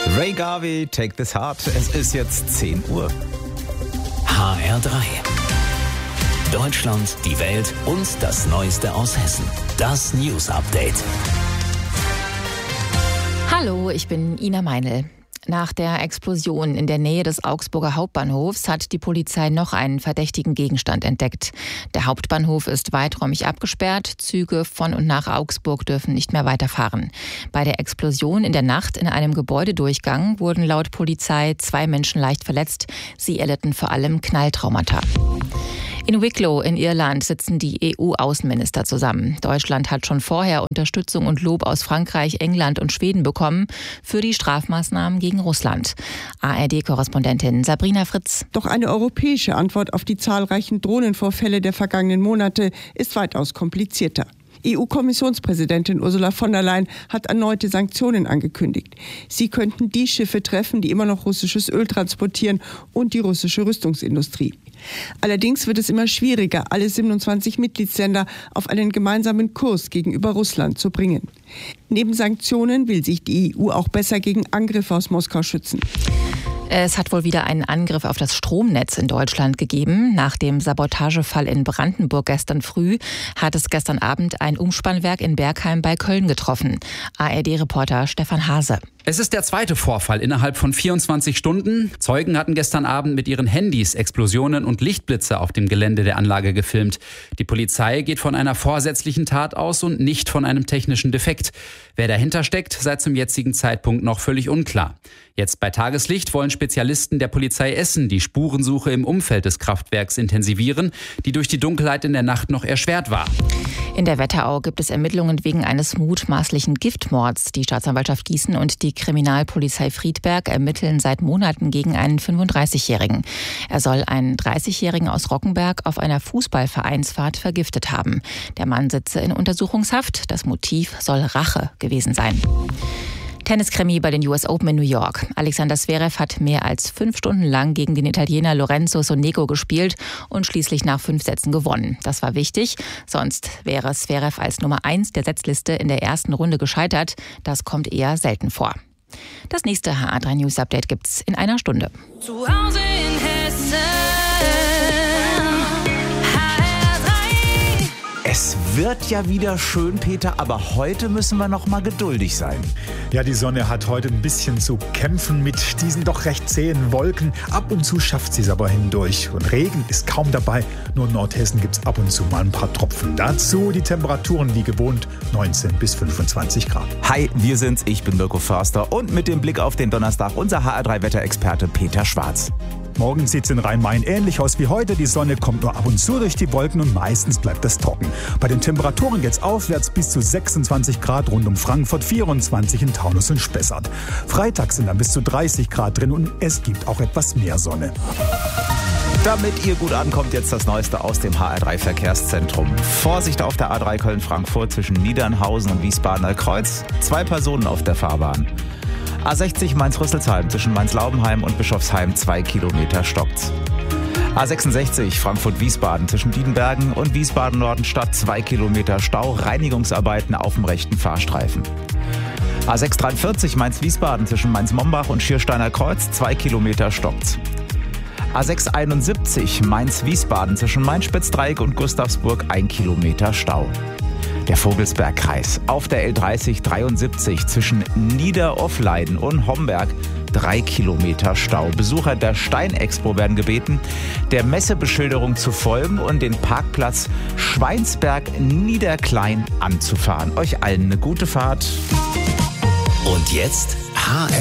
Ray Garvey, Take This Heart. Es ist jetzt 10 Uhr. HR3. Deutschland, die Welt und das Neueste aus Hessen. Das News Update. Hallo, ich bin Ina Meinl. Nach der Explosion in der Nähe des Augsburger Hauptbahnhofs hat die Polizei noch einen verdächtigen Gegenstand entdeckt. Der Hauptbahnhof ist weiträumig abgesperrt. Züge von und nach Augsburg dürfen nicht mehr weiterfahren. Bei der Explosion in der Nacht in einem Gebäudedurchgang wurden laut Polizei 2 Menschen leicht verletzt. Sie erlitten vor allem Knalltraumata. In Wicklow in Irland sitzen die EU-Außenminister zusammen. Deutschland hat schon vorher Unterstützung und Lob aus Frankreich, England und Schweden bekommen für die Strafmaßnahmen gegen Russland. ARD-Korrespondentin Sabrina Fritz. Doch eine europäische Antwort auf die zahlreichen Drohnenvorfälle der vergangenen Monate ist weitaus komplizierter. EU-Kommissionspräsidentin Ursula von der Leyen hat erneute Sanktionen angekündigt. Sie könnten die Schiffe treffen, die immer noch russisches Öl transportieren, und die russische Rüstungsindustrie. Allerdings wird es immer schwieriger, alle 27 Mitgliedsländer auf einen gemeinsamen Kurs gegenüber Russland zu bringen. Neben Sanktionen will sich die EU auch besser gegen Angriffe aus Moskau schützen. Es hat wohl wieder einen Angriff auf das Stromnetz in Deutschland gegeben. Nach dem Sabotagefall in Brandenburg gestern früh hat es gestern Abend ein Umspannwerk in Bergheim bei Köln getroffen. ARD-Reporter Stefan Hase. Es ist der zweite Vorfall innerhalb von 24 Stunden. Zeugen hatten gestern Abend mit ihren Handys Explosionen und Lichtblitze auf dem Gelände der Anlage gefilmt. Die Polizei geht von einer vorsätzlichen Tat aus und nicht von einem technischen Defekt. Wer dahinter steckt, sei zum jetzigen Zeitpunkt noch völlig unklar. Jetzt bei Tageslicht wollen Spezialisten der Polizei Essen die Spurensuche im Umfeld des Kraftwerks intensivieren, die durch die Dunkelheit in der Nacht noch erschwert war. In der Wetterau gibt es Ermittlungen wegen eines mutmaßlichen Giftmords. Die Staatsanwaltschaft Gießen und die Kriminalpolizei Friedberg ermitteln seit Monaten gegen einen 35-Jährigen. Er soll einen 30-Jährigen aus Rockenberg auf einer Fußballvereinsfahrt vergiftet haben. Der Mann sitze in Untersuchungshaft. Das Motiv soll Rache gewesen sein. Tenniskrimi bei den US Open in New York. Alexander Zverev hat mehr als 5 Stunden lang gegen den Italiener Lorenzo Sonego gespielt und schließlich nach 5 Sätzen gewonnen. Das war wichtig, sonst wäre Zverev als Nummer 1 der Setzliste in der ersten Runde gescheitert. Das kommt eher selten vor. Das nächste HR3 News Update gibt's in einer Stunde. Zu Hause in Hessen. Es wird ja wieder schön, Peter, aber heute müssen wir noch mal geduldig sein. Ja, die Sonne hat heute ein bisschen zu kämpfen mit diesen doch recht zähen Wolken. Ab und zu schafft sie es aber hindurch. Und Regen ist kaum dabei. Nur in Nordhessen gibt es ab und zu mal ein paar Tropfen. Dazu die Temperaturen wie gewohnt 19 bis 25 Grad. Hi, wir sind's. Ich bin Mirko Förster und mit dem Blick auf den Donnerstag unser HR3-Wetterexperte Peter Schwarz. Morgen sieht es in Rhein-Main ähnlich aus wie heute. Die Sonne kommt nur ab und zu durch die Wolken und meistens bleibt es trocken. Bei den Temperaturen geht's aufwärts bis zu 26 Grad rund um Frankfurt, 24 in Taunus und Spessart. Freitag sind dann bis zu 30 Grad drin und es gibt auch etwas mehr Sonne. Damit ihr gut ankommt, jetzt das Neueste aus dem HR3-Verkehrszentrum. Vorsicht auf der A3 Köln-Frankfurt zwischen Niedernhausen und Wiesbadener Kreuz. 2 Personen auf der Fahrbahn. A60 Mainz-Rüsselsheim zwischen Mainz-Laubenheim und Bischofsheim 2 Kilometer stockt's. A66 Frankfurt-Wiesbaden zwischen Diedenbergen und Wiesbaden-Nordenstadt 2 Kilometer Stau, Reinigungsarbeiten auf dem rechten Fahrstreifen. A643 Mainz-Wiesbaden zwischen Mainz-Mombach und Schiersteiner Kreuz 2 Kilometer stockt's. A671 Mainz-Wiesbaden zwischen Mainz-Spitzdreieck und Gustavsburg 1 Kilometer Stau. Der Vogelsbergkreis auf der L30 73 zwischen Niederoffleiden und Homberg 3 Kilometer Stau. Besucher der Steinexpo werden gebeten, der Messebeschilderung zu folgen und den Parkplatz Schweinsberg-Niederklein anzufahren. Euch allen eine gute Fahrt. Und jetzt HR